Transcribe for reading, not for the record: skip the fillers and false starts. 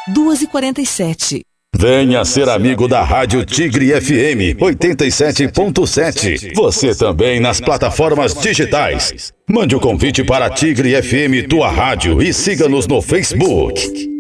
2h47. Venha ser amigo da Rádio Tigre FM 87.7. Você também nas plataformas digitais. Mande o convite para Tigre FM Tua Rádio e siga-nos no Facebook.